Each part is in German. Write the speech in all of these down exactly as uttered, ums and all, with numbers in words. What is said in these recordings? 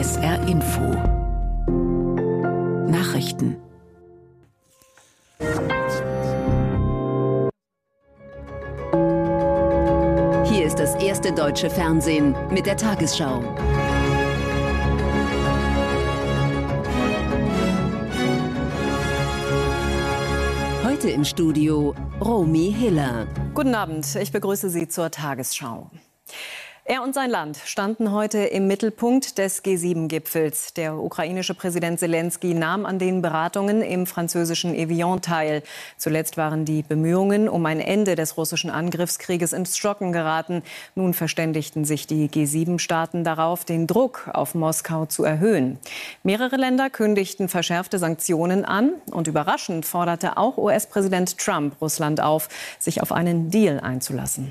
S R Info. Nachrichten. Hier ist das erste deutsche Fernsehen mit der Tagesschau. Heute im Studio Romy Hiller. Guten Abend, ich begrüße Sie zur Tagesschau. Er und sein Land standen heute im Mittelpunkt des G sieben Gipfels. Der ukrainische Präsident Selenskyj nahm an den Beratungen im französischen Evian teil. Zuletzt waren die Bemühungen um ein Ende des russischen Angriffskrieges ins Stocken geraten. Nun verständigten sich die G sieben Staaten darauf, den Druck auf Moskau zu erhöhen. Mehrere Länder kündigten verschärfte Sanktionen an. Und überraschend forderte auch U S-Präsident Trump Russland auf, sich auf einen Deal einzulassen.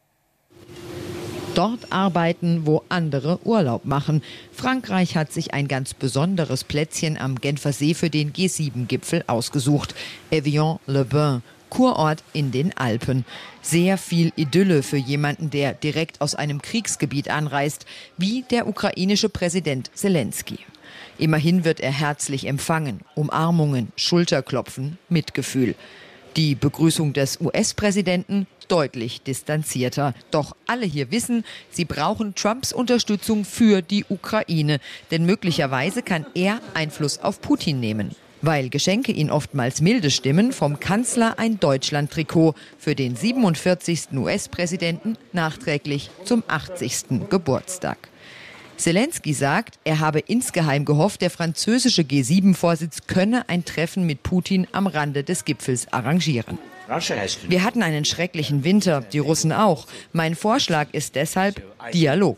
Dort arbeiten, wo andere Urlaub machen. Frankreich hat sich ein ganz besonderes Plätzchen am Genfer See für den G sieben Gipfel ausgesucht. Evian-les-Bains, Kurort in den Alpen. Sehr viel Idylle für jemanden, der direkt aus einem Kriegsgebiet anreist, wie der ukrainische Präsident Selenskyj. Immerhin wird er herzlich empfangen. Umarmungen, Schulterklopfen, Mitgefühl. Die Begrüßung des U S-Präsidenten deutlich distanzierter. Doch alle hier wissen, sie brauchen Trumps Unterstützung für die Ukraine. Denn möglicherweise kann er Einfluss auf Putin nehmen. Weil Geschenke ihn oftmals milde stimmen, vom Kanzler ein Deutschland-Trikot für den siebenundvierzigsten U S-Präsidenten nachträglich zum achtzigsten Geburtstag. Selenskyj sagt, er habe insgeheim gehofft, der französische G sieben Vorsitz könne ein Treffen mit Putin am Rande des Gipfels arrangieren. Wir hatten einen schrecklichen Winter, die Russen auch. Mein Vorschlag ist deshalb Dialog.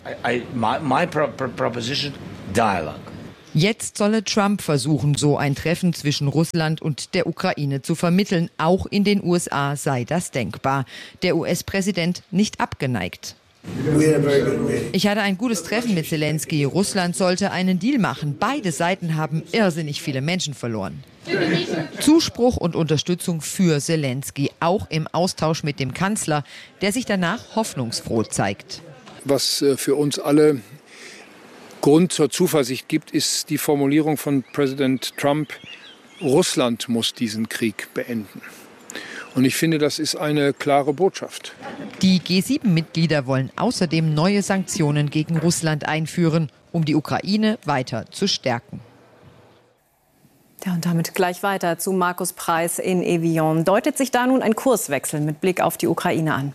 Jetzt solle Trump versuchen, so ein Treffen zwischen Russland und der Ukraine zu vermitteln. Auch in den U S A sei das denkbar. Der U S-Präsident nicht abgeneigt. Ich hatte ein gutes Treffen mit Selenskyj. Russland sollte einen Deal machen. Beide Seiten haben irrsinnig viele Menschen verloren. Zuspruch und Unterstützung für Selenskyj, auch im Austausch mit dem Kanzler, der sich danach hoffnungsfroh zeigt. Was für uns alle Grund zur Zuversicht gibt, ist die Formulierung von Präsident Trump: Russland muss diesen Krieg beenden. Und ich finde, das ist eine klare Botschaft. Die G sieben Mitglieder wollen außerdem neue Sanktionen gegen Russland einführen, um die Ukraine weiter zu stärken. Ja, und damit gleich weiter zu Markus Preis in Evian. Deutet sich da nun ein Kurswechsel mit Blick auf die Ukraine an?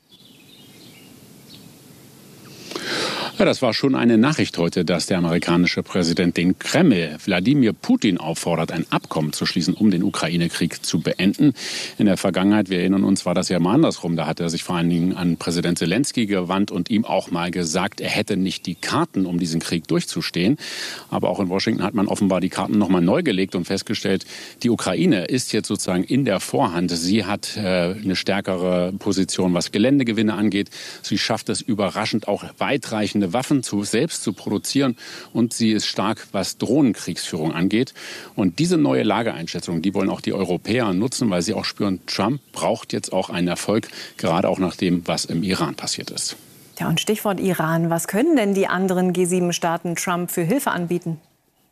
Ja, das war schon eine Nachricht heute, dass der amerikanische Präsident den Kreml, Wladimir Putin, auffordert, ein Abkommen zu schließen, um den Ukraine-Krieg zu beenden. In der Vergangenheit, wir erinnern uns, war das ja mal andersrum. Da hat er sich vor allen Dingen an Präsident Selenskyj gewandt und ihm auch mal gesagt, er hätte nicht die Karten, um diesen Krieg durchzustehen. Aber auch in Washington hat man offenbar die Karten nochmal neu gelegt und festgestellt, die Ukraine ist jetzt sozusagen in der Vorhand. Sie hat äh, eine stärkere Position, was Geländegewinne angeht. Sie schafft es überraschend auch weitreichende Waffen zu, selbst zu produzieren, und sie ist stark, was Drohnenkriegsführung angeht. Und diese neue Lageeinschätzung, die wollen auch die Europäer nutzen, weil sie auch spüren, Trump braucht jetzt auch einen Erfolg, gerade auch nach dem, was im Iran passiert ist. Ja, und Stichwort Iran. Was können denn die anderen G sieben Staaten Trump für Hilfe anbieten?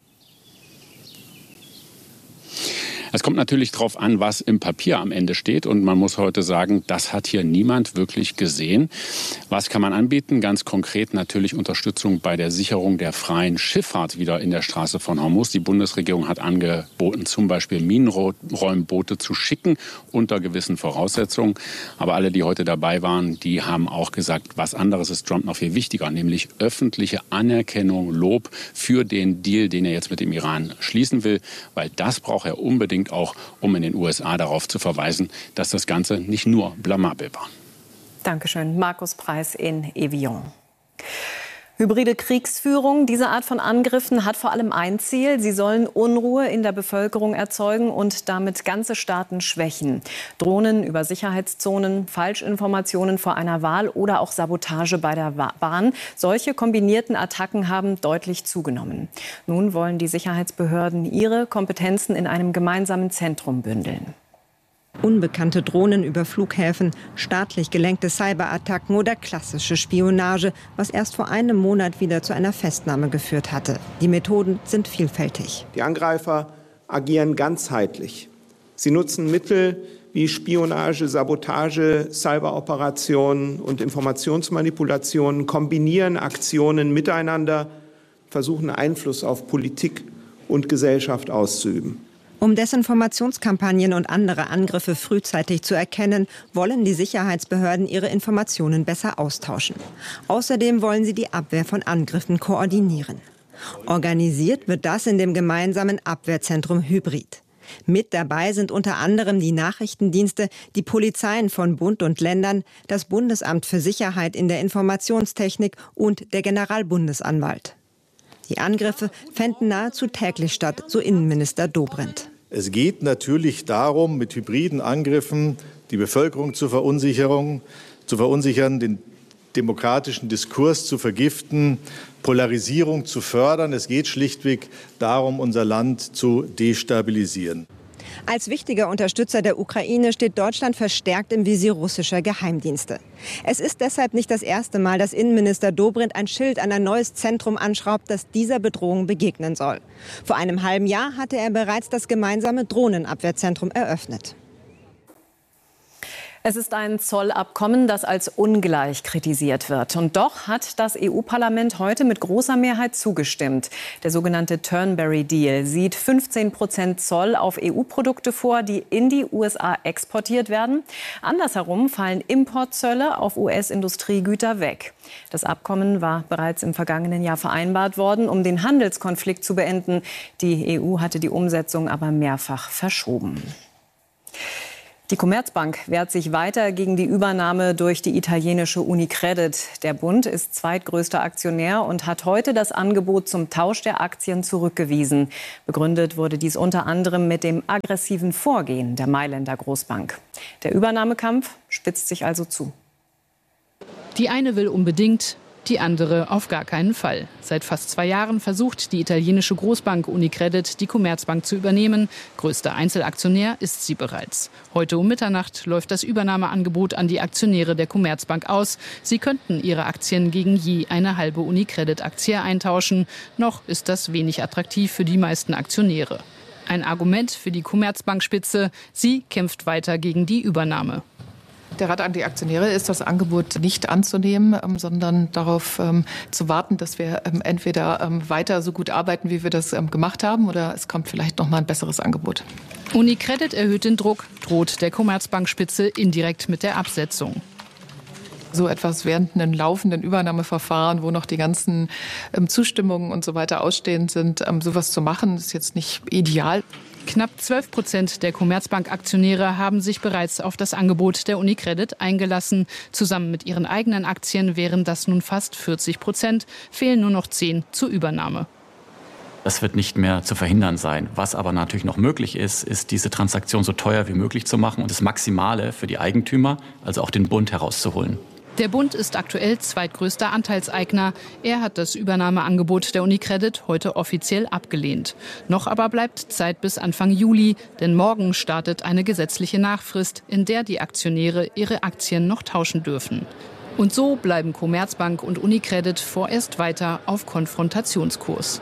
Es kommt natürlich darauf an, was im Papier am Ende steht. Und man muss heute sagen, das hat hier niemand wirklich gesehen. Was kann man anbieten? Ganz konkret natürlich Unterstützung bei der Sicherung der freien Schifffahrt wieder in der Straße von Hormuz. Die Bundesregierung hat angeboten, zum Beispiel Minenräumboote zu schicken unter gewissen Voraussetzungen. Aber alle, die heute dabei waren, die haben auch gesagt, was anderes ist Trump noch viel wichtiger, nämlich öffentliche Anerkennung, Lob für den Deal, den er jetzt mit dem Iran schließen will. Weil das braucht er unbedingt auch, um in den U S A darauf zu verweisen, dass das Ganze nicht nur blamabel war. Dankeschön. Markus Preis in Evian. Hybride Kriegsführung, diese Art von Angriffen hat vor allem ein Ziel. Sie sollen Unruhe in der Bevölkerung erzeugen und damit ganze Staaten schwächen. Drohnen über Sicherheitszonen, Falschinformationen vor einer Wahl oder auch Sabotage bei der Bahn. Solche kombinierten Attacken haben deutlich zugenommen. Nun wollen die Sicherheitsbehörden ihre Kompetenzen in einem gemeinsamen Zentrum bündeln. Unbekannte Drohnen über Flughäfen, staatlich gelenkte Cyberattacken oder klassische Spionage, was erst vor einem Monat wieder zu einer Festnahme geführt hatte. Die Methoden sind vielfältig. Die Angreifer agieren ganzheitlich. Sie nutzen Mittel wie Spionage, Sabotage, Cyberoperationen und Informationsmanipulationen, kombinieren Aktionen miteinander, versuchen Einfluss auf Politik und Gesellschaft auszuüben. Um Desinformationskampagnen und andere Angriffe frühzeitig zu erkennen, wollen die Sicherheitsbehörden ihre Informationen besser austauschen. Außerdem wollen sie die Abwehr von Angriffen koordinieren. Organisiert wird das in dem gemeinsamen Abwehrzentrum Hybrid. Mit dabei sind unter anderem die Nachrichtendienste, die Polizeien von Bund und Ländern, das Bundesamt für Sicherheit in der Informationstechnik und der Generalbundesanwalt. Die Angriffe fänden nahezu täglich statt, so Innenminister Dobrindt. Es geht natürlich darum, mit hybriden Angriffen die Bevölkerung zu verunsichern, zu verunsichern, den demokratischen Diskurs zu vergiften, Polarisierung zu fördern. Es geht schlichtweg darum, unser Land zu destabilisieren. Als wichtiger Unterstützer der Ukraine steht Deutschland verstärkt im Visier russischer Geheimdienste. Es ist deshalb nicht das erste Mal, dass Innenminister Dobrindt ein Schild an ein neues Zentrum anschraubt, das dieser Bedrohung begegnen soll. Vor einem halben Jahr hatte er bereits das gemeinsame Drohnenabwehrzentrum eröffnet. Es ist ein Zollabkommen, das als ungleich kritisiert wird. Und doch hat das E U-Parlament heute mit großer Mehrheit zugestimmt. Der sogenannte Turnberry-Deal sieht fünfzehn Prozent Zoll auf E U-Produkte vor, die in die U S A exportiert werden. Andersherum fallen Importzölle auf U S-Industriegüter weg. Das Abkommen war bereits im vergangenen Jahr vereinbart worden, um den Handelskonflikt zu beenden. Die E U hatte die Umsetzung aber mehrfach verschoben. Die Commerzbank wehrt sich weiter gegen die Übernahme durch die italienische Unicredit. Der Bund ist zweitgrößter Aktionär und hat heute das Angebot zum Tausch der Aktien zurückgewiesen. Begründet wurde dies unter anderem mit dem aggressiven Vorgehen der Mailänder Großbank. Der Übernahmekampf spitzt sich also zu. Die eine will unbedingt, die andere auf gar keinen Fall. Seit fast zwei Jahren versucht die italienische Großbank Unicredit, die Commerzbank zu übernehmen. Größter Einzelaktionär ist sie bereits. Heute um Mitternacht läuft das Übernahmeangebot an die Aktionäre der Commerzbank aus. Sie könnten ihre Aktien gegen je eine halbe Unicredit-Aktie eintauschen. Noch ist das wenig attraktiv für die meisten Aktionäre. Ein Argument für die Commerzbankspitze: Sie kämpft weiter gegen die Übernahme. Der Rat an die Aktionäre ist, das Angebot nicht anzunehmen, ähm, sondern darauf ähm, zu warten, dass wir ähm, entweder ähm, weiter so gut arbeiten, wie wir das ähm, gemacht haben, oder es kommt vielleicht noch mal ein besseres Angebot. Unicredit erhöht den Druck, droht der Commerzbankspitze indirekt mit der Absetzung. So etwas während einem laufenden Übernahmeverfahren, wo noch die ganzen ähm, Zustimmungen und so weiter ausstehend sind, ähm, sowas zu machen, ist jetzt nicht ideal. Knapp zwölf Prozent der Commerzbank-Aktionäre haben sich bereits auf das Angebot der Unicredit eingelassen. Zusammen mit ihren eigenen Aktien wären das nun fast vierzig Prozent, fehlen nur noch zehn zur Übernahme. Das wird nicht mehr zu verhindern sein. Was aber natürlich noch möglich ist, ist, diese Transaktion so teuer wie möglich zu machen und das Maximale für die Eigentümer, also auch den Bund, herauszuholen. Der Bund ist aktuell zweitgrößter Anteilseigner. Er hat das Übernahmeangebot der Unicredit heute offiziell abgelehnt. Noch aber bleibt Zeit bis Anfang Juli, denn morgen startet eine gesetzliche Nachfrist, in der die Aktionäre ihre Aktien noch tauschen dürfen. Und so bleiben Commerzbank und Unicredit vorerst weiter auf Konfrontationskurs.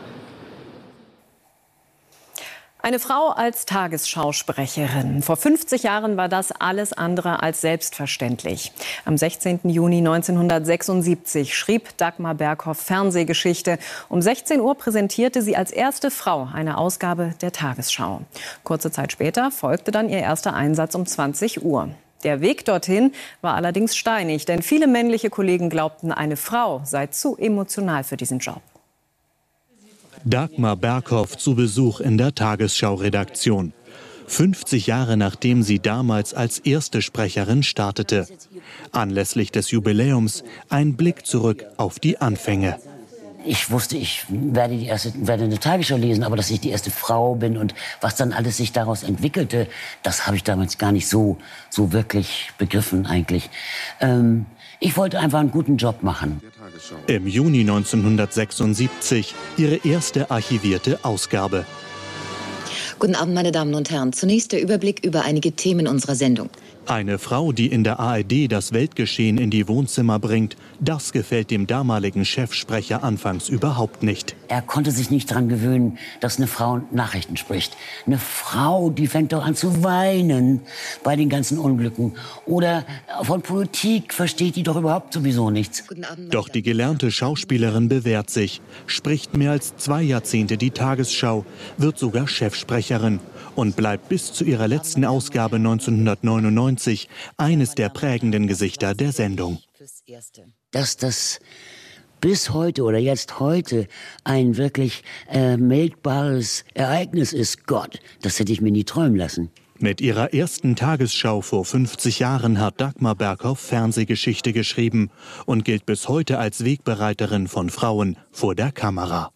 Eine Frau als Tagesschausprecherin. Vor fünfzig Jahren war das alles andere als selbstverständlich. Am sechzehnten Juni neunzehnhundertsechsundsiebzig schrieb Dagmar Berghoff Fernsehgeschichte. Um sechzehn Uhr präsentierte sie als erste Frau eine Ausgabe der Tagesschau. Kurze Zeit später folgte dann ihr erster Einsatz um zwanzig Uhr. Der Weg dorthin war allerdings steinig, denn viele männliche Kollegen glaubten, eine Frau sei zu emotional für diesen Job. Dagmar Berghoff zu Besuch in der Tagesschau-Redaktion. fünfzig Jahre nachdem sie damals als erste Sprecherin startete. Anlässlich des Jubiläums ein Blick zurück auf die Anfänge. Ich wusste, ich werde, die erste, werde eine Tagesschau lesen, aber dass ich die erste Frau bin und was dann alles sich daraus entwickelte, das habe ich damals gar nicht so, so wirklich begriffen eigentlich. Ähm, ich wollte einfach einen guten Job machen. Im Juni neunzehnhundertsechsundsiebzig ihre erste archivierte Ausgabe. Guten Abend, meine Damen und Herren. Zunächst der Überblick über einige Themen unserer Sendung. Eine Frau, die in der A R D das Weltgeschehen in die Wohnzimmer bringt, das gefällt dem damaligen Chefsprecher anfangs überhaupt nicht. Er konnte sich nicht daran gewöhnen, dass eine Frau Nachrichten spricht. Eine Frau, die fängt doch an zu weinen bei den ganzen Unglücken. Oder von Politik versteht die doch überhaupt sowieso nichts. Doch die gelernte Schauspielerin bewährt sich, spricht mehr als zwei Jahrzehnte die Tagesschau, wird sogar Chefsprecherin und bleibt bis zu ihrer letzten Ausgabe neunzehnhundertneunundneunzig eines der prägenden Gesichter der Sendung. Dass das bis heute oder jetzt heute ein wirklich äh, meldbares Ereignis ist, Gott, das hätte ich mir nie träumen lassen. Mit ihrer ersten Tagesschau vor fünfzig Jahren hat Dagmar Berghoff Fernsehgeschichte geschrieben und gilt bis heute als Wegbereiterin von Frauen vor der Kamera.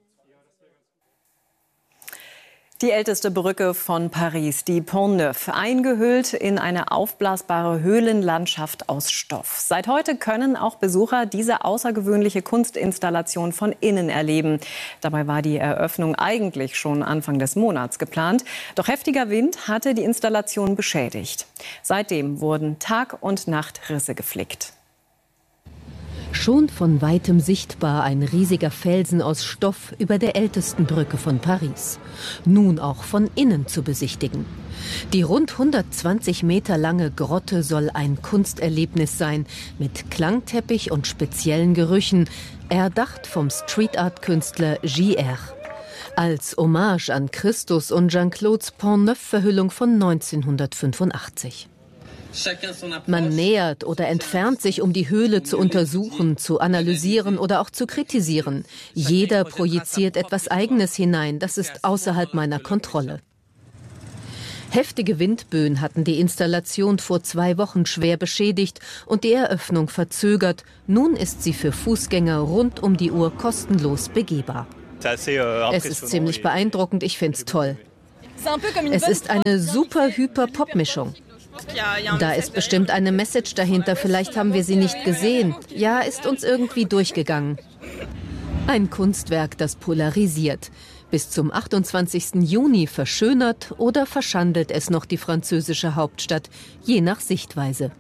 Die älteste Brücke von Paris, die Pont Neuf, eingehüllt in eine aufblasbare Höhlenlandschaft aus Stoff. Seit heute können auch Besucher diese außergewöhnliche Kunstinstallation von innen erleben. Dabei war die Eröffnung eigentlich schon Anfang des Monats geplant. Doch heftiger Wind hatte die Installation beschädigt. Seitdem wurden Tag und Nacht Risse geflickt. Schon von weitem sichtbar ein riesiger Felsen aus Stoff über der ältesten Brücke von Paris. Nun auch von innen zu besichtigen. Die rund hundertzwanzig Meter lange Grotte soll ein Kunsterlebnis sein, mit Klangteppich und speziellen Gerüchen, erdacht vom Street-Art-Künstler J R. Als Hommage an Christus und Jean-Claudes Pont Neuf-Verhüllung von neunzehnhundertfünfundachtzig. Man nähert oder entfernt sich, um die Höhle zu untersuchen, zu analysieren oder auch zu kritisieren. Jeder projiziert etwas Eigenes hinein, das ist außerhalb meiner Kontrolle. Heftige Windböen hatten die Installation vor zwei Wochen schwer beschädigt und die Eröffnung verzögert. Nun ist sie für Fußgänger rund um die Uhr kostenlos begehbar. Es ist ziemlich beeindruckend, ich finde es toll. Es ist eine super-hyper-Pop-Mischung. Da ist bestimmt eine Message dahinter, vielleicht haben wir sie nicht gesehen. Ja, ist uns irgendwie durchgegangen. Ein Kunstwerk, das polarisiert. Bis zum achtundzwanzigsten Juni verschönert oder verschandelt es noch die französische Hauptstadt, je nach Sichtweise.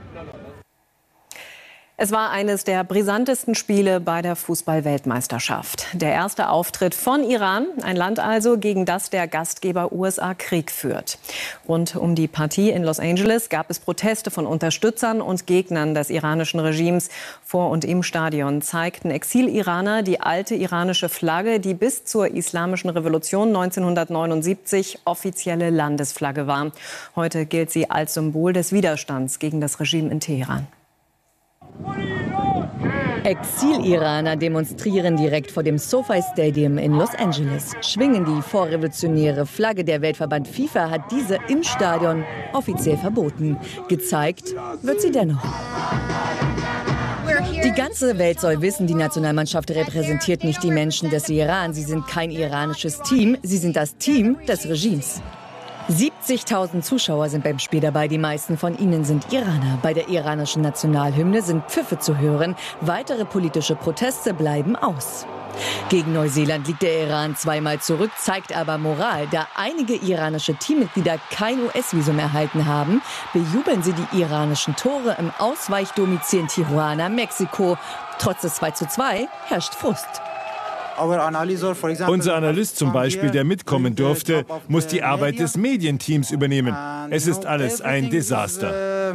Es war eines der brisantesten Spiele bei der Fußball-Weltmeisterschaft. Der erste Auftritt von Iran, ein Land also, gegen das der Gastgeber U S A Krieg führt. Rund um die Partie in Los Angeles gab es Proteste von Unterstützern und Gegnern des iranischen Regimes. Vor und im Stadion zeigten Exil-Iraner die alte iranische Flagge, die bis zur Islamischen Revolution neunzehnhundertneunundsiebzig offizielle Landesflagge war. Heute gilt sie als Symbol des Widerstands gegen das Regime in Teheran. Exil-Iraner demonstrieren direkt vor dem SoFi Stadium in Los Angeles, schwingen die vorrevolutionäre Flagge. Der Weltverband FIFA hat diese im Stadion offiziell verboten. Gezeigt wird sie dennoch. Die ganze Welt soll wissen, die Nationalmannschaft repräsentiert nicht die Menschen des Iran. Sie sind kein iranisches Team, sie sind das Team des Regimes. siebzigtausend Zuschauer sind beim Spiel dabei, die meisten von ihnen sind Iraner. Bei der iranischen Nationalhymne sind Pfiffe zu hören. Weitere politische Proteste bleiben aus. Gegen Neuseeland liegt der Iran zweimal zurück, zeigt aber Moral. Da einige iranische Teammitglieder kein U S-Visum erhalten haben, bejubeln sie die iranischen Tore im Ausweichdomizil in Tijuana, Mexiko. Trotz des zwei zu zwei herrscht Frust. Unser Analyst zum Beispiel, der mitkommen durfte, muss die Arbeit des Medienteams übernehmen. Es ist alles ein Desaster.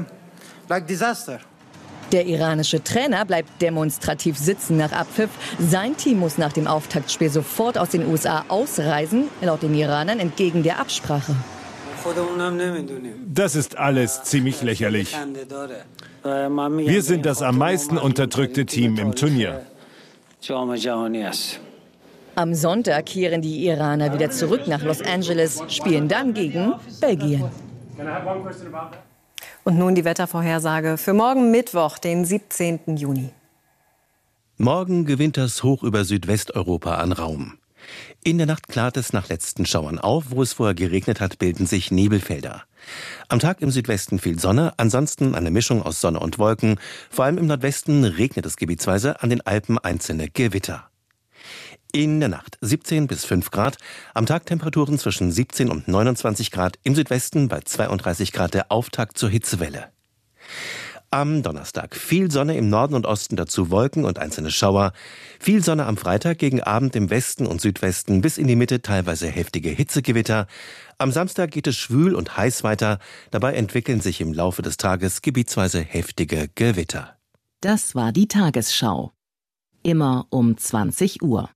Der iranische Trainer bleibt demonstrativ sitzen nach Abpfiff. Sein Team muss nach dem Auftaktspiel sofort aus den U S A ausreisen, laut den Iranern entgegen der Absprache. Das ist alles ziemlich lächerlich. Wir sind das am meisten unterdrückte Team im Turnier. Am Sonntag kehren die Iraner wieder zurück nach Los Angeles, spielen dann gegen Belgien. Und nun die Wettervorhersage für morgen Mittwoch, den siebzehnten Juni. Morgen gewinnt das Hoch über Südwesteuropa an Raum. In der Nacht klart es nach letzten Schauern auf. Wo es vorher geregnet hat, bilden sich Nebelfelder. Am Tag im Südwesten viel Sonne, ansonsten eine Mischung aus Sonne und Wolken. Vor allem im Nordwesten regnet es gebietsweise, an den Alpen einzelne Gewitter. In der Nacht siebzehn bis fünf Grad, am Tag Temperaturen zwischen siebzehn und neunundzwanzig Grad, im Südwesten bei zweiunddreißig Grad der Auftakt zur Hitzewelle. Am Donnerstag viel Sonne im Norden und Osten, dazu Wolken und einzelne Schauer. Viel Sonne am Freitag, gegen Abend im Westen und Südwesten bis in die Mitte teilweise heftige Hitzegewitter. Am Samstag geht es schwül und heiß weiter. Dabei entwickeln sich im Laufe des Tages gebietsweise heftige Gewitter. Das war die Tagesschau. Immer um zwanzig Uhr.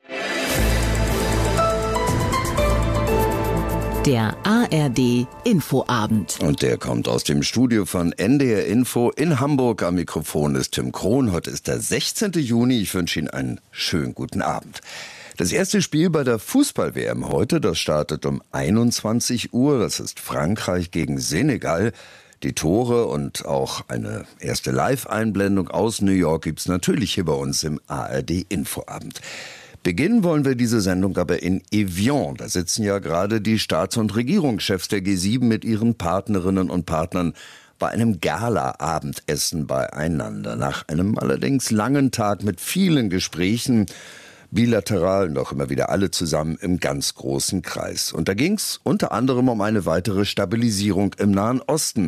Der A R D Infoabend. Und der kommt aus dem Studio von N D R Info in Hamburg. Am Mikrofon ist Tim Krohn. Heute ist der sechzehnten Juni. Ich wünsche Ihnen einen schönen guten Abend. Das erste Spiel bei der Fußball-W M heute, das startet um einundzwanzig Uhr. Das ist Frankreich gegen Senegal. Die Tore und auch eine erste Live-Einblendung aus New York gibt's natürlich hier bei uns im A R D Infoabend. Beginnen wollen wir diese Sendung aber in Evian. Da sitzen ja gerade die Staats- und Regierungschefs der G sieben mit ihren Partnerinnen und Partnern bei einem Gala-Abendessen beieinander. Nach einem allerdings langen Tag mit vielen Gesprächen, bilateral noch immer wieder alle zusammen im ganz großen Kreis. Und da ging's unter anderem um eine weitere Stabilisierung im Nahen Osten.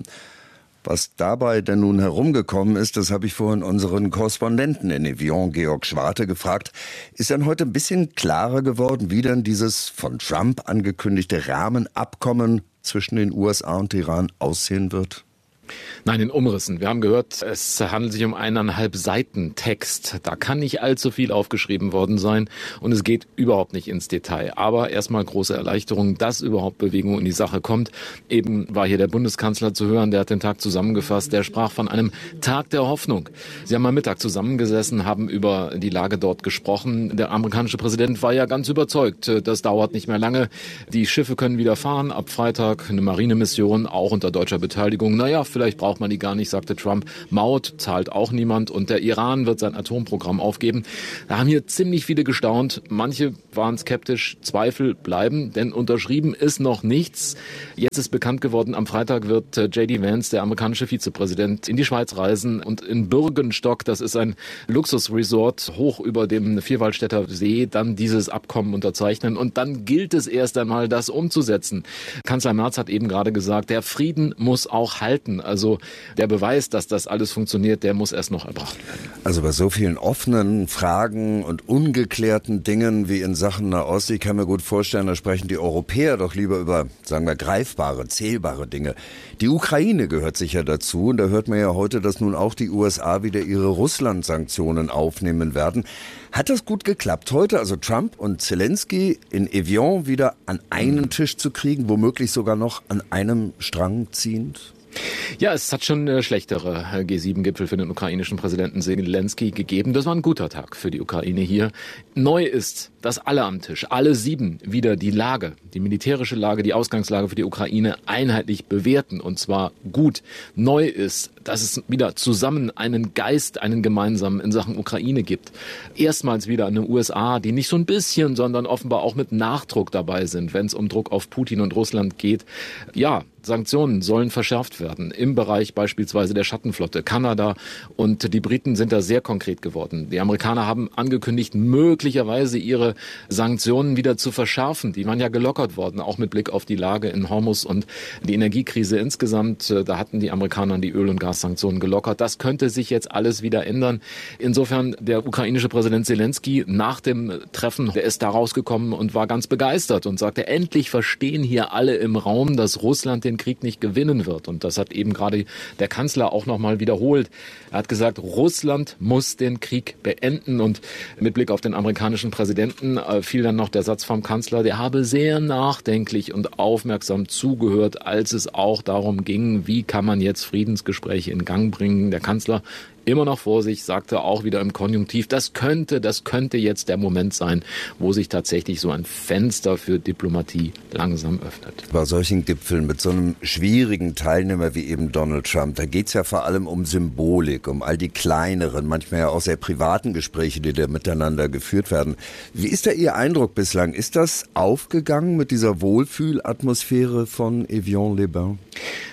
Was dabei denn nun herumgekommen ist, das habe ich vorhin unseren Korrespondenten in Evian, Georg Schwarte, gefragt. Ist dann heute ein bisschen klarer geworden, wie dann dieses von Trump angekündigte Rahmenabkommen zwischen den U S A und Iran aussehen wird? Nein, in Umrissen. Wir haben gehört, es handelt sich um eineinhalb Seiten Text. Da kann nicht allzu viel aufgeschrieben worden sein und es geht überhaupt nicht ins Detail. Aber erstmal große Erleichterung, dass überhaupt Bewegung in die Sache kommt. Eben war hier der Bundeskanzler zu hören, der hat den Tag zusammengefasst. Der sprach von einem Tag der Hoffnung. Sie haben am Mittag zusammengesessen, haben über die Lage dort gesprochen. Der amerikanische Präsident war ja ganz überzeugt, das dauert nicht mehr lange. Die Schiffe können wieder fahren. Ab Freitag eine Marinemission, auch unter deutscher Beteiligung. Naja, vielleicht braucht man die gar nicht, sagte Trump. Maut zahlt auch niemand und der Iran wird sein Atomprogramm aufgeben. Da haben hier ziemlich viele gestaunt. Manche waren skeptisch. Zweifel bleiben, denn unterschrieben ist noch nichts. Jetzt ist bekannt geworden, am Freitag wird J D Vance, der amerikanische Vizepräsident, in die Schweiz reisen und in Bürgenstock, das ist ein Luxusresort hoch über dem Vierwaldstätter See, dann dieses Abkommen unterzeichnen und dann gilt es erst einmal, das umzusetzen. Kanzler Merz hat eben gerade gesagt, der Frieden muss auch halten. Also der Beweis, dass das alles funktioniert, der muss erst noch erbracht werden. Also bei so vielen offenen Fragen und ungeklärten Dingen wie in Sachen Nahost, ich kann mir gut vorstellen, da sprechen die Europäer doch lieber über, sagen wir, greifbare, zählbare Dinge. Die Ukraine gehört sicher dazu und da hört man ja heute, dass nun auch die U S A wieder ihre Russland-Sanktionen aufnehmen werden. Hat das gut geklappt heute, also Trump und Zelensky in Evian wieder an einen Tisch zu kriegen, womöglich sogar noch an einem Strang ziehend? Ja, es hat schon äh, schlechtere G sieben Gipfel für den ukrainischen Präsidenten Zelensky gegeben. Das war ein guter Tag für die Ukraine hier. Neu ist, dass alle am Tisch, alle sieben, wieder die Lage, die militärische Lage, die Ausgangslage für die Ukraine einheitlich bewerten, und zwar gut. Neu ist, dass es wieder zusammen einen Geist, einen gemeinsamen in Sachen Ukraine gibt. Erstmals wieder eine U S A, die nicht so ein bisschen, sondern offenbar auch mit Nachdruck dabei sind, wenn es um Druck auf Putin und Russland geht. Ja, Sanktionen sollen verschärft werden im Bereich beispielsweise der Schattenflotte. Kanada und die Briten sind da sehr konkret geworden. Die Amerikaner haben angekündigt, möglicherweise ihre Sanktionen wieder zu verschärfen. Die waren ja gelockert worden, auch mit Blick auf die Lage in Hormuz und die Energiekrise insgesamt. Da hatten die Amerikaner die Öl- und Gassanktionen gelockert. Das könnte sich jetzt alles wieder ändern. Insofern der ukrainische Präsident Zelensky nach dem Treffen, der ist da rausgekommen und war ganz begeistert und sagte, endlich verstehen hier alle im Raum, dass Russland den Krieg nicht gewinnen wird. Und das hat eben gerade der Kanzler auch nochmal wiederholt. Er hat gesagt, Russland muss den Krieg beenden. Und mit Blick auf den amerikanischen Präsidenten äh, fiel dann noch der Satz vom Kanzler, der habe sehr nachdenklich und aufmerksam zugehört, als es auch darum ging, wie kann man jetzt Friedensgespräche in Gang bringen. Der Kanzler immer noch vor sich, sagte auch wieder im Konjunktiv, das könnte, das könnte jetzt der Moment sein, wo sich tatsächlich so ein Fenster für Diplomatie langsam öffnet. Bei solchen Gipfeln mit so einem schwierigen Teilnehmer wie eben Donald Trump, da geht's ja vor allem um Symbolik, um all die kleineren, manchmal ja auch sehr privaten Gespräche, die da miteinander geführt werden. Wie ist da Ihr Eindruck bislang? Ist das aufgegangen mit dieser Wohlfühlatmosphäre von Evian-les-Bains?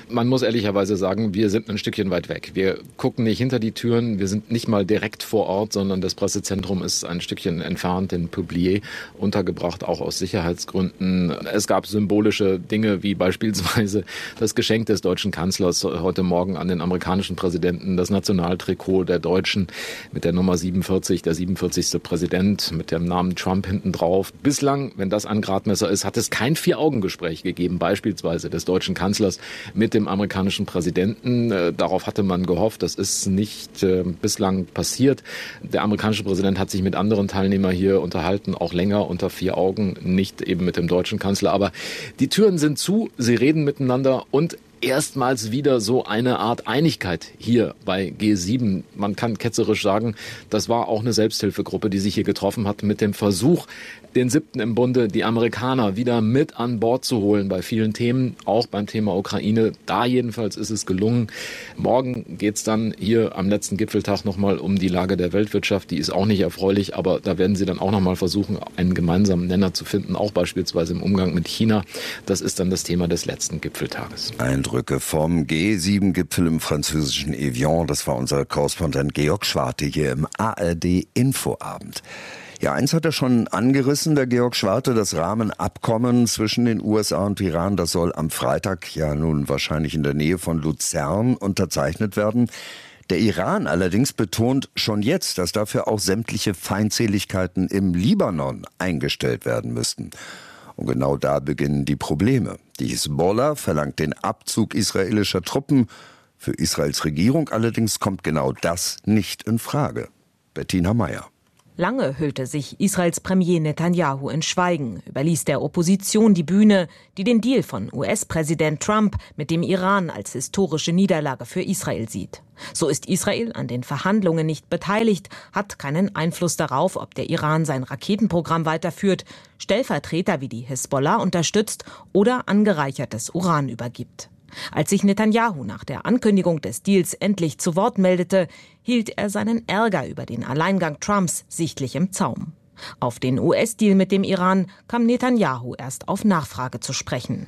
Man muss ehrlicherweise sagen, wir sind ein Stückchen weit weg. Wir gucken nicht hinter die Türen, wir sind nicht mal direkt vor Ort, sondern das Pressezentrum ist ein Stückchen entfernt in Publier untergebracht, auch aus Sicherheitsgründen. Es gab symbolische Dinge wie beispielsweise das Geschenk des deutschen Kanzlers heute Morgen an den amerikanischen Präsidenten, das Nationaltrikot der Deutschen mit der Nummer siebenundvierzig, der siebenundvierzigste Präsident mit dem Namen Trump hinten drauf. Bislang, wenn das ein Gradmesser ist, hat es kein Vier-Augen-Gespräch gegeben, beispielsweise des deutschen Kanzlers mit dem amerikanischen Präsidenten. Äh, darauf hatte man gehofft, das ist nicht äh, bislang passiert. Der amerikanische Präsident hat sich mit anderen Teilnehmern hier unterhalten, auch länger unter vier Augen, nicht eben mit dem deutschen Kanzler. Aber die Türen sind zu, sie reden miteinander und erstmals wieder so eine Art Einigkeit hier bei G sieben. Man kann ketzerisch sagen, das war auch eine Selbsthilfegruppe, die sich hier getroffen hat mit dem Versuch, den siebten im Bunde, die Amerikaner wieder mit an Bord zu holen bei vielen Themen, auch beim Thema Ukraine. Da jedenfalls ist es gelungen. Morgen geht es dann hier am letzten Gipfeltag nochmal um die Lage der Weltwirtschaft. Die ist auch nicht erfreulich, aber da werden sie dann auch nochmal versuchen, einen gemeinsamen Nenner zu finden, auch beispielsweise im Umgang mit China. Das ist dann das Thema des letzten Gipfeltages. Eindrücke vom G sieben Gipfel im französischen Evian. Das war unser Korrespondent Georg Schwarte hier im A R D-Infoabend. Ja, eins hat er schon angerissen, der Georg Schwarte, das Rahmenabkommen zwischen den U S A und Iran. Das soll am Freitag, ja nun wahrscheinlich in der Nähe von Luzern, unterzeichnet werden. Der Iran allerdings betont schon jetzt, dass dafür auch sämtliche Feindseligkeiten im Libanon eingestellt werden müssten. Und genau da beginnen die Probleme. Die Hisbollah verlangt den Abzug israelischer Truppen. Für Israels Regierung allerdings kommt genau das nicht in Frage. Bettina Meyer. Lange hüllte sich Israels Premier Netanyahu in Schweigen, überließ der Opposition die Bühne, die den Deal von U S-Präsident Trump mit dem Iran als historische Niederlage für Israel sieht. So ist Israel an den Verhandlungen nicht beteiligt, hat keinen Einfluss darauf, ob der Iran sein Raketenprogramm weiterführt, Stellvertreter wie die Hisbollah unterstützt oder angereichertes Uran übergibt. Als sich Netanyahu nach der Ankündigung des Deals endlich zu Wort meldete, hielt er seinen Ärger über den Alleingang Trumps sichtlich im Zaum. Auf den U S-Deal mit dem Iran kam Netanyahu erst auf Nachfrage zu sprechen.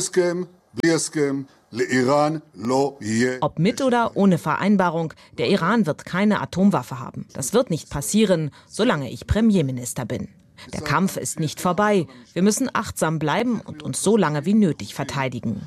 Ob mit oder ohne Vereinbarung, der Iran wird keine Atomwaffe haben. Das wird nicht passieren, solange ich Premierminister bin. Der Kampf ist nicht vorbei. Wir müssen achtsam bleiben und uns so lange wie nötig verteidigen.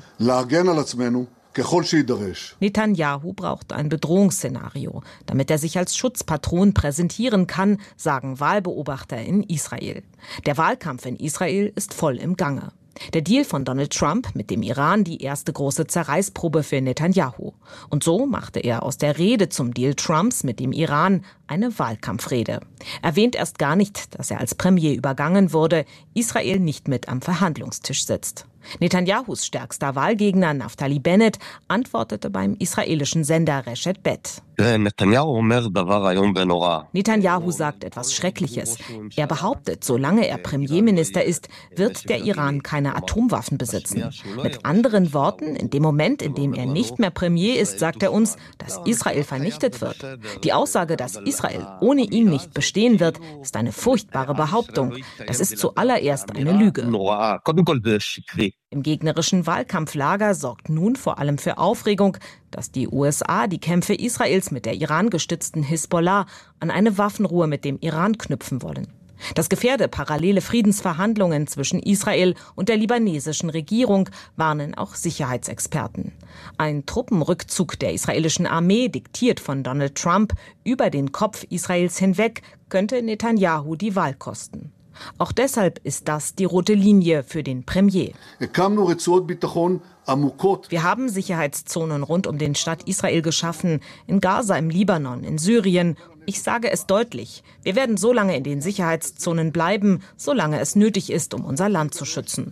Netanyahu braucht ein Bedrohungsszenario, damit er sich als Schutzpatron präsentieren kann, sagen Wahlbeobachter in Israel. Der Wahlkampf in Israel ist voll im Gange. Der Deal von Donald Trump mit dem Iran die erste große Zerreißprobe für Netanyahu. Und so machte er aus der Rede zum Deal Trumps mit dem Iran eine Wahlkampfrede. Erwähnt erst gar nicht, dass er als Premier übergangen wurde, Israel nicht mit am Verhandlungstisch sitzt. Netanyahus stärkster Wahlgegner Naftali Bennett antwortete beim israelischen Sender Reshet Bet. Netanyahu sagt etwas Schreckliches. Er behauptet, solange er Premierminister ist, wird der Iran keine Atomwaffen besitzen. Mit anderen Worten, in dem Moment, in dem er nicht mehr Premier ist, sagt er uns, dass Israel vernichtet wird. Die Aussage, dass Israel ohne ihn nicht bestehen wird, ist eine furchtbare Behauptung. Das ist zuallererst eine Lüge. Im gegnerischen Wahlkampflager sorgt nun vor allem für Aufregung, dass die U S A die Kämpfe Israels mit der Iran-gestützten Hisbollah an eine Waffenruhe mit dem Iran knüpfen wollen. Das gefährde parallele Friedensverhandlungen zwischen Israel und der libanesischen Regierung, warnen auch Sicherheitsexperten. Ein Truppenrückzug der israelischen Armee, diktiert von Donald Trump, über den Kopf Israels hinweg, könnte Netanyahu die Wahl kosten. Auch deshalb ist das die rote Linie für den Premier. Wir haben Sicherheitszonen rund um den Staat Israel geschaffen, in Gaza, im Libanon, in Syrien. Ich sage es deutlich, wir werden so lange in den Sicherheitszonen bleiben, solange es nötig ist, um unser Land zu schützen.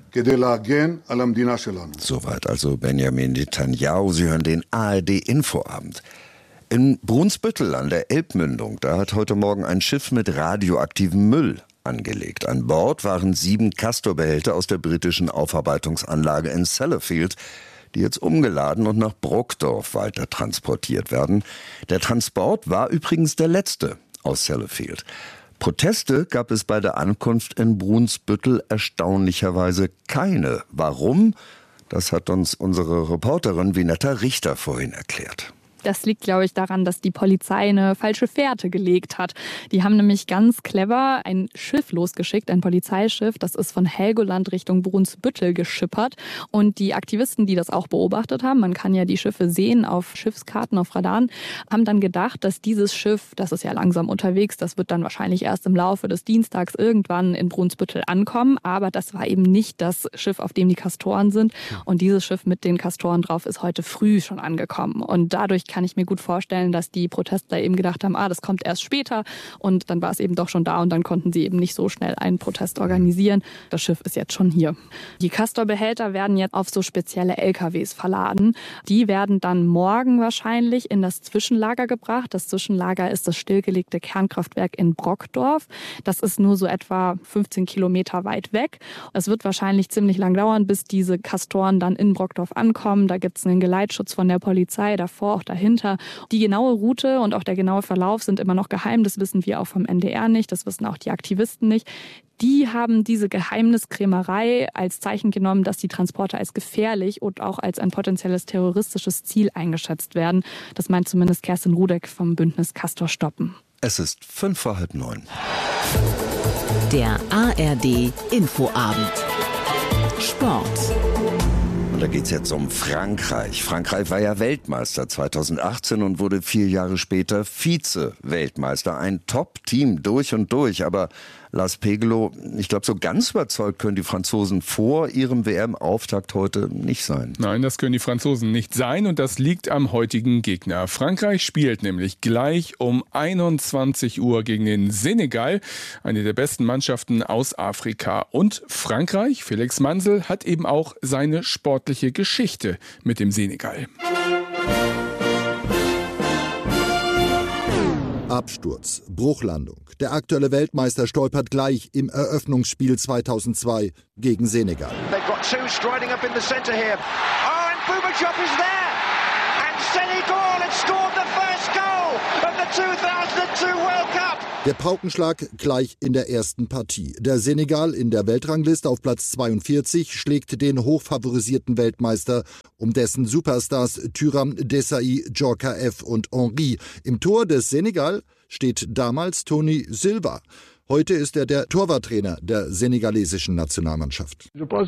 Soweit also Benjamin Netanyahu. Sie hören den A R D-Infoabend. In Brunsbüttel an der Elbmündung, da hat heute Morgen ein Schiff mit radioaktivem Müll angelegt. An Bord waren sieben Castor-Behälter aus der britischen Aufarbeitungsanlage in Sellafield, die jetzt umgeladen und nach Brockdorf weiter transportiert werden. Der Transport war übrigens der letzte aus Sellafield. Proteste gab es bei der Ankunft in Brunsbüttel erstaunlicherweise keine. Warum? Das hat uns unsere Reporterin Vinetta Richter vorhin erklärt. Das liegt, glaube ich, daran, dass die Polizei eine falsche Fährte gelegt hat. Die haben nämlich ganz clever ein Schiff losgeschickt, ein Polizeischiff. Das ist von Helgoland Richtung Brunsbüttel geschippert. Und die Aktivisten, die das auch beobachtet haben, man kann ja die Schiffe sehen auf Schiffskarten, auf Radaren, haben dann gedacht, dass dieses Schiff, das ist ja langsam unterwegs, das wird dann wahrscheinlich erst im Laufe des Dienstags irgendwann in Brunsbüttel ankommen. Aber das war eben nicht das Schiff, auf dem die Kastoren sind. Und dieses Schiff mit den Kastoren drauf ist heute früh schon angekommen. Und dadurch kann ich mir gut vorstellen, dass die Protestler eben gedacht haben, ah, das kommt erst später, und dann war es eben doch schon da und dann konnten sie eben nicht so schnell einen Protest organisieren. Das Schiff ist jetzt schon hier. Die Castor-Behälter werden jetzt auf so spezielle L K Ws verladen. Die werden dann morgen wahrscheinlich in das Zwischenlager gebracht. Das Zwischenlager ist das stillgelegte Kernkraftwerk in Brockdorf. Das ist nur so etwa fünfzehn Kilometer weit weg. Es wird wahrscheinlich ziemlich lang dauern, bis diese Kastoren dann in Brockdorf ankommen. Da gibt es einen Geleitschutz von der Polizei davor, auch dahinter. Die genaue Route und auch der genaue Verlauf sind immer noch geheim. Das wissen wir auch vom N D R nicht. Das wissen auch die Aktivisten nicht. Die haben diese Geheimniskrämerei als Zeichen genommen, dass die Transporte als gefährlich und auch als ein potenzielles terroristisches Ziel eingeschätzt werden. Das meint zumindest Kerstin Rudek vom Bündnis Castor Stoppen. Es ist fünf vor halb neun. Der A R D Infoabend. Sport. Da geht es jetzt um Frankreich. Frankreich war ja Weltmeister zweitausendachtzehn und wurde vier Jahre später Vize-Weltmeister. Ein Top-Team durch und durch. Aber Lars Pegelow, ich glaube, so ganz überzeugt können die Franzosen vor ihrem W M-Auftakt heute nicht sein. Nein, das können die Franzosen nicht sein, und das liegt am heutigen Gegner. Frankreich spielt nämlich gleich um einundzwanzig Uhr gegen den Senegal, eine der besten Mannschaften aus Afrika. Und Frankreich, Felix Mansel, hat eben auch seine sportliche Geschichte mit dem Senegal. Absturz, Bruchlandung. Der aktuelle Weltmeister stolpert gleich im Eröffnungsspiel zweitausendzwei gegen Senegal. They've got two striding up in the center here. Oh, and Bouba Diop is there. And Senegal has scored the first goal of the zweitausendzwei World Cup. Der Paukenschlag gleich in der ersten Partie. Der Senegal in der Weltrangliste auf Platz zweiundvierzig schlägt den hochfavorisierten Weltmeister um dessen Superstars Thuram, Desailly, Djorka F. und Henry. Im Tor des Senegal steht damals Tony Silva. Heute ist er der Torwarttrainer der senegalesischen Nationalmannschaft.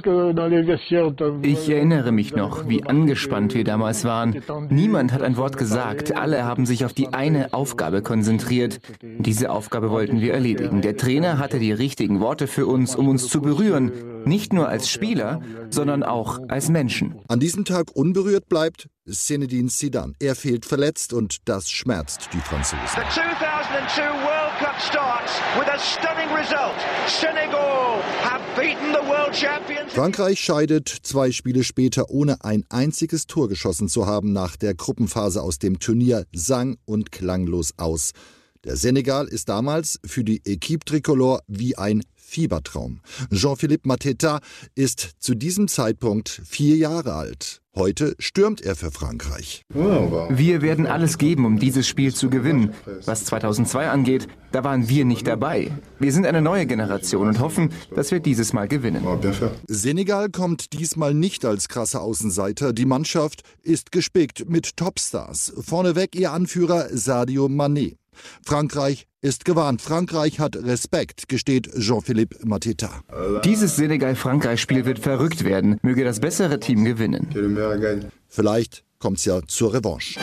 Ich erinnere mich noch, wie angespannt wir damals waren. Niemand hat ein Wort gesagt. Alle haben sich auf die eine Aufgabe konzentriert. Diese Aufgabe wollten wir erledigen. Der Trainer hatte die richtigen Worte für uns, um uns zu berühren. Nicht nur als Spieler, sondern auch als Menschen. An diesem Tag unberührt bleibt Zinedine Zidane. Er fehlt verletzt und das schmerzt die Franzosen. The zweitausendzwei World Cup starts with a stunning result. Senegal have beaten the world champions. Frankreich scheidet zwei Spiele später, ohne ein einziges Tor geschossen zu haben, nach der Gruppenphase aus dem Turnier sang- und klanglos aus. Der Senegal ist damals für die Équipe Tricolore wie ein Fiebertraum. Jean-Philippe Mateta ist zu diesem Zeitpunkt vier Jahre alt. Heute stürmt er für Frankreich. Wir werden alles geben, um dieses Spiel zu gewinnen. Was zweitausendzwei angeht, da waren wir nicht dabei. Wir sind eine neue Generation und hoffen, dass wir dieses Mal gewinnen. Senegal kommt diesmal nicht als krasser Außenseiter. Die Mannschaft ist gespickt mit Topstars. Vorneweg ihr Anführer Sadio Mané. Frankreich ist gewarnt. Frankreich hat Respekt, gesteht Jean-Philippe Mateta. Dieses Senegal-Frankreich-Spiel wird verrückt werden. Möge das bessere Team gewinnen. Vielleicht kommt es ja zur Revanche.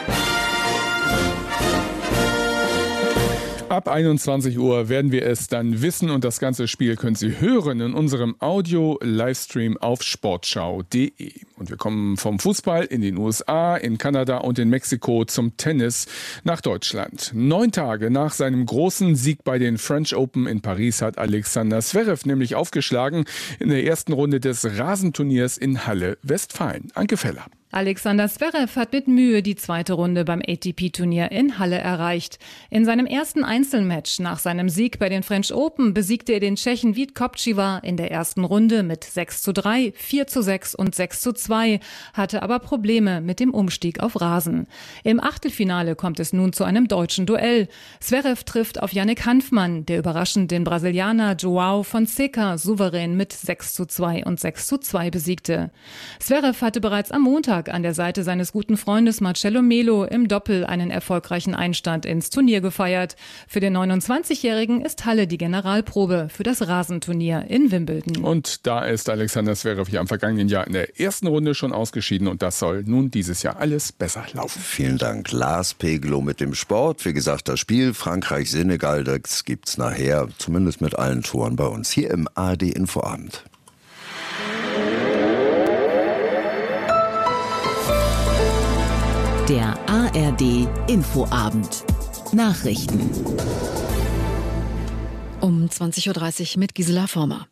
Ab einundzwanzig Uhr werden wir es dann wissen, und das ganze Spiel können Sie hören in unserem Audio-Livestream auf sportschau punkt de. Und wir kommen vom Fußball in den U S A, in Kanada und in Mexiko zum Tennis nach Deutschland. Neun Tage nach seinem großen Sieg bei den French Open in Paris hat Alexander Zverev nämlich aufgeschlagen in der ersten Runde des Rasenturniers in Halle, Westfalen. Anke Feller. Alexander Zverev hat mit Mühe die zweite Runde beim A T P-Turnier in Halle erreicht. In seinem ersten Einzelmatch nach seinem Sieg bei den French Open besiegte er den Tschechen Vít Kopčíva in der ersten Runde mit sechs zu drei, vier zu sechs und sechs zu zwei, hatte aber Probleme mit dem Umstieg auf Rasen. Im Achtelfinale kommt es nun zu einem deutschen Duell. Zverev trifft auf Yannick Hanfmann, der überraschend den Brasilianer João Fonseca souverän mit sechs zu zwei und sechs zu zwei besiegte. Zverev hatte bereits am Montag an der Seite seines guten Freundes Marcelo Melo im Doppel einen erfolgreichen Einstand ins Turnier gefeiert. Für den neunundzwanzigjährigen ist Halle die Generalprobe für das Rasenturnier in Wimbledon. Und da ist Alexander Zverev hier am vergangenen Jahr in der ersten Runde schon ausgeschieden und das soll nun dieses Jahr alles besser laufen. Vielen Dank, Lars Pegelow mit dem Sport. Wie gesagt, das Spiel Frankreich-Senegal, das gibt's nachher, zumindest mit allen Toren bei uns hier im A R D-Infoabend. Der A R D-Infoabend. Nachrichten. Um zwanzig Uhr dreißig mit Gisela Former.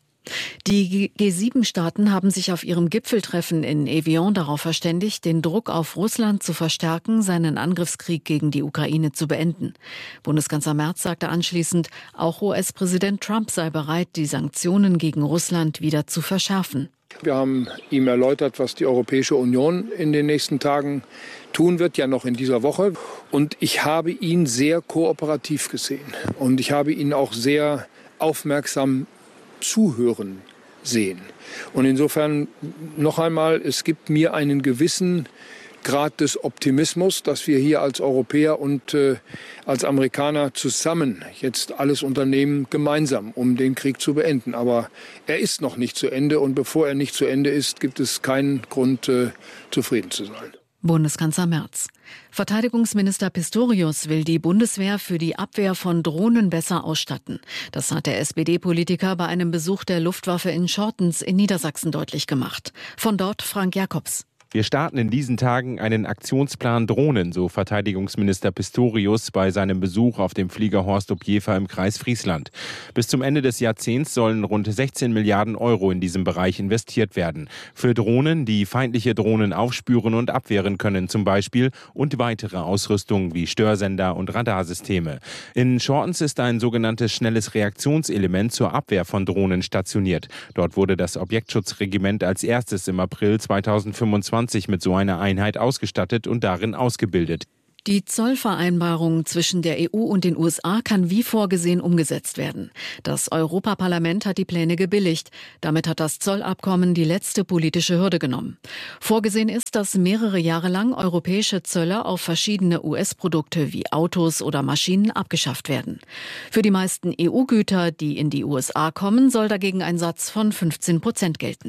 Die G sieben Staaten haben sich auf ihrem Gipfeltreffen in Evian darauf verständigt, den Druck auf Russland zu verstärken, seinen Angriffskrieg gegen die Ukraine zu beenden. Bundeskanzler Merz sagte anschließend, auch U S-Präsident Trump sei bereit, die Sanktionen gegen Russland wieder zu verschärfen. Wir haben ihm erläutert, was die Europäische Union in den nächsten Tagen tun wird, ja noch in dieser Woche. Und ich habe ihn sehr kooperativ gesehen. Und ich habe ihn auch sehr aufmerksam zuhören sehen. Und insofern noch einmal, es gibt mir einen gewissen Grad des Optimismus, dass wir hier als Europäer und äh, als Amerikaner zusammen jetzt alles unternehmen, gemeinsam, um den Krieg zu beenden. Aber er ist noch nicht zu Ende und bevor er nicht zu Ende ist, gibt es keinen Grund, äh, zufrieden zu sein. Bundeskanzler Merz. Verteidigungsminister Pistorius will die Bundeswehr für die Abwehr von Drohnen besser ausstatten. Das hat der S P D-Politiker bei einem Besuch der Luftwaffe in Schortens in Niedersachsen deutlich gemacht. Von dort Frank Jakobs. Wir starten in diesen Tagen einen Aktionsplan Drohnen, so Verteidigungsminister Pistorius bei seinem Besuch auf dem Flieger Horst-Ob-Jever im Kreis Friesland. Bis zum Ende des Jahrzehnts sollen rund sechzehn Milliarden Euro in diesem Bereich investiert werden. Für Drohnen, die feindliche Drohnen aufspüren und abwehren können zum Beispiel, und weitere Ausrüstung wie Störsender und Radarsysteme. In Schortens ist ein sogenanntes schnelles Reaktionselement zur Abwehr von Drohnen stationiert. Dort wurde das Objektschutzregiment als erstes im April zweitausendfünfundzwanzig mit so einer Einheit ausgestattet und darin ausgebildet. Die Zollvereinbarung zwischen der E U und den U S A kann wie vorgesehen umgesetzt werden. Das Europaparlament hat die Pläne gebilligt. Damit hat das Zollabkommen die letzte politische Hürde genommen. Vorgesehen ist, dass mehrere Jahre lang europäische Zölle auf verschiedene U S-Produkte wie Autos oder Maschinen abgeschafft werden. Für die meisten E U-Güter, die in die U S A kommen, soll dagegen ein Satz von fünfzehn Prozent gelten.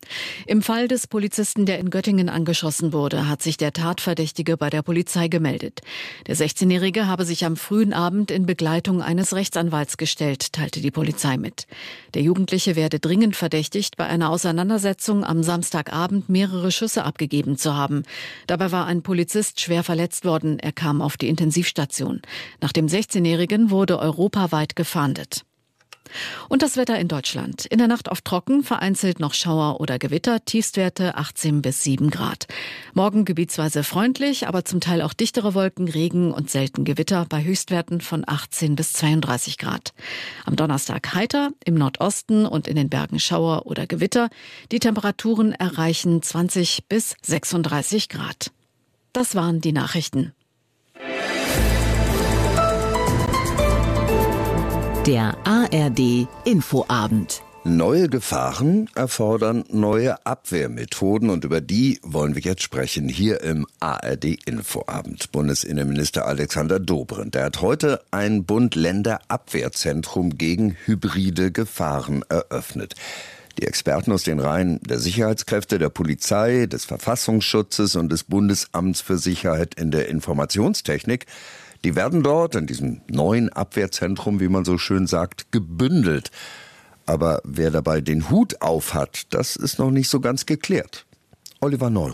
Im Fall des Polizisten, der in Göttingen angeschossen wurde, hat sich der Tatverdächtige bei der Polizei gemeldet. Der sechzehnjährige habe sich am frühen Abend in Begleitung eines Rechtsanwalts gestellt, teilte die Polizei mit. Der Jugendliche werde dringend verdächtigt, bei einer Auseinandersetzung am Samstagabend mehrere Schüsse abgegeben zu haben. Dabei war ein Polizist schwer verletzt worden. Er kam auf die Intensivstation. Nach dem sechzehnjährigen wurde europaweit gefahndet. Und das Wetter in Deutschland. In der Nacht oft trocken, vereinzelt noch Schauer oder Gewitter, Tiefstwerte achtzehn bis sieben Grad. Morgen gebietsweise freundlich, aber zum Teil auch dichtere Wolken, Regen und selten Gewitter bei Höchstwerten von achtzehn bis zweiunddreißig Grad. Am Donnerstag heiter, im Nordosten und in den Bergen Schauer oder Gewitter. Die Temperaturen erreichen zwanzig bis sechsunddreißig Grad. Das waren die Nachrichten. Der A R D-Infoabend. Neue Gefahren erfordern neue Abwehrmethoden und über die wollen wir jetzt sprechen hier im A R D-Infoabend. Bundesinnenminister Alexander Dobrindt, der hat heute ein Bund-Länder-Abwehrzentrum gegen hybride Gefahren eröffnet. Die Experten aus den Reihen der Sicherheitskräfte, der Polizei, des Verfassungsschutzes und des Bundesamts für Sicherheit in der Informationstechnik, die werden dort in diesem neuen Abwehrzentrum, wie man so schön sagt, gebündelt. Aber wer dabei den Hut auf hat, das ist noch nicht so ganz geklärt. Oliver Neuroth.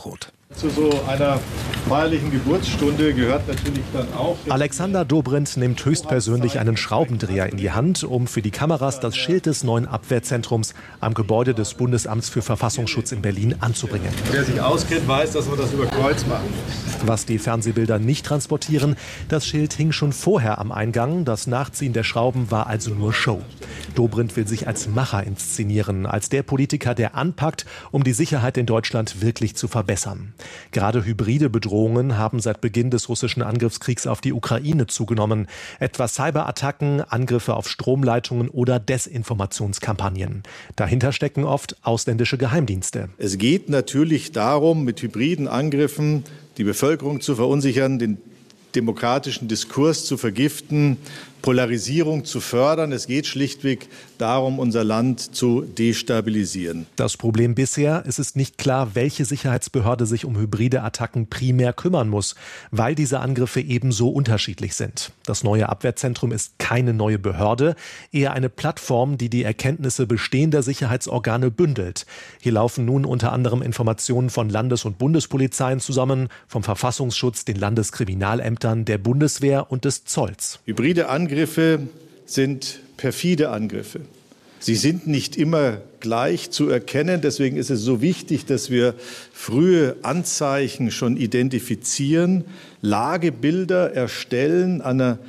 Zu so einer feierlichen Geburtsstunde gehört natürlich dann auch... Alexander Dobrindt nimmt höchstpersönlich einen Schraubendreher in die Hand, um für die Kameras das Schild des neuen Abwehrzentrums am Gebäude des Bundesamts für Verfassungsschutz in Berlin anzubringen. Wer sich auskennt, weiß, dass wir das über Kreuz machen. Was die Fernsehbilder nicht transportieren, das Schild hing schon vorher am Eingang. Das Nachziehen der Schrauben war also nur Show. Dobrindt will sich als Macher inszenieren, als der Politiker, der anpackt, um die Sicherheit in Deutschland wirklich zu verbessern. Gerade hybride Bedrohungen haben seit Beginn des russischen Angriffskriegs auf die Ukraine zugenommen. Etwa Cyberattacken, Angriffe auf Stromleitungen oder Desinformationskampagnen. Dahinter stecken oft ausländische Geheimdienste. Es geht natürlich darum, mit hybriden Angriffen die Bevölkerung zu verunsichern, den demokratischen Diskurs zu vergiften, Polarisierung zu fördern. Es geht schlichtweg darum, unser Land zu destabilisieren. Das Problem bisher, es ist nicht klar, welche Sicherheitsbehörde sich um hybride Attacken primär kümmern muss, weil diese Angriffe ebenso unterschiedlich sind. Das neue Abwehrzentrum ist keine neue Behörde, eher eine Plattform, die die Erkenntnisse bestehender Sicherheitsorgane bündelt. Hier laufen nun unter anderem Informationen von Landes- und Bundespolizeien zusammen, vom Verfassungsschutz, den Landeskriminalämtern, der Bundeswehr und des Zolls. Hybride Angriffe sind perfide Angriffe. Sie sind nicht immer gleich zu erkennen. Deswegen ist es so wichtig, dass wir frühe Anzeichen schon identifizieren, Lagebilder erstellen,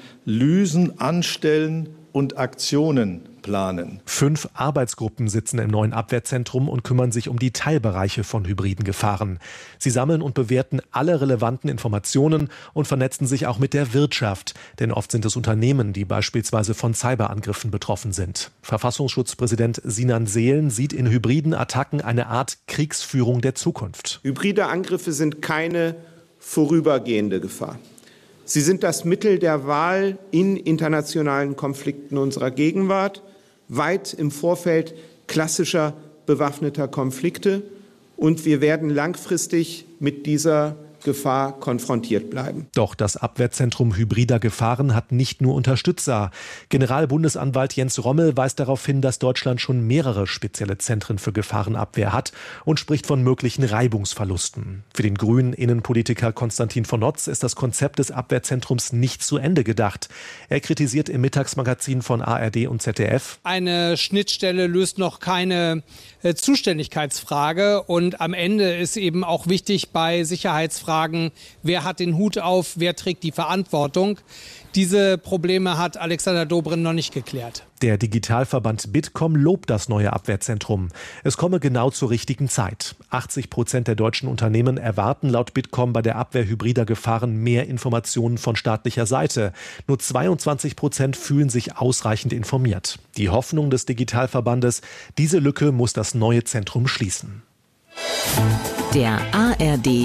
Analysen anstellen und Aktionen planen. Fünf Arbeitsgruppen sitzen im neuen Abwehrzentrum und kümmern sich um die Teilbereiche von hybriden Gefahren. Sie sammeln und bewerten alle relevanten Informationen und vernetzen sich auch mit der Wirtschaft. Denn oft sind es Unternehmen, die beispielsweise von Cyberangriffen betroffen sind. Verfassungsschutzpräsident Sinan Seelen sieht in hybriden Attacken eine Art Kriegsführung der Zukunft. Hybride Angriffe sind keine vorübergehende Gefahr. Sie sind das Mittel der Wahl in internationalen Konflikten unserer Gegenwart, weit im Vorfeld klassischer bewaffneter Konflikte. Und wir werden langfristig mit dieser Gefahr konfrontiert bleiben. Doch das Abwehrzentrum hybrider Gefahren hat nicht nur Unterstützer. Generalbundesanwalt Jens Rommel weist darauf hin, dass Deutschland schon mehrere spezielle Zentren für Gefahrenabwehr hat und spricht von möglichen Reibungsverlusten. Für den grünen Innenpolitiker Konstantin von Notz ist das Konzept des Abwehrzentrums nicht zu Ende gedacht. Er kritisiert im Mittagsmagazin von A R D und Z D F: Eine Schnittstelle löst noch keine äh, Zuständigkeitsfrage und am Ende ist eben auch wichtig bei Sicherheitsfragen, Fragen, wer hat den Hut auf, wer trägt die Verantwortung. Diese Probleme hat Alexander Dobrindt noch nicht geklärt. Der Digitalverband Bitkom lobt das neue Abwehrzentrum. Es komme genau zur richtigen Zeit. achtzig Prozent der deutschen Unternehmen erwarten laut Bitkom bei der Abwehr hybrider Gefahren mehr Informationen von staatlicher Seite. Nur zweiundzwanzig Prozent fühlen sich ausreichend informiert. Die Hoffnung des Digitalverbandes, diese Lücke muss das neue Zentrum schließen. Der A R D